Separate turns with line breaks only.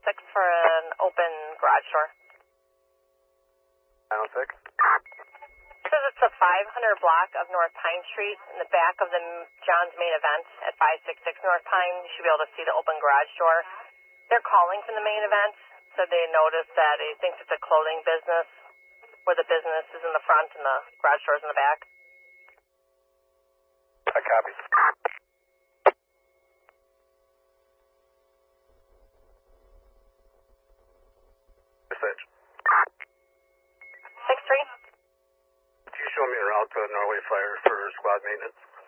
6 for an open garage door.
906.
Says it's a 500 block of North Pine Street in the back of the John's main event at 566 North Pine. You should be able to see the open garage door. They're calling from the main event, so they noticed that he thinks it's a clothing business where the business is in the front and the garage door's in the back.
I copy. Message.
6-3.
Can you show me a route to Norway Fire for squad maintenance?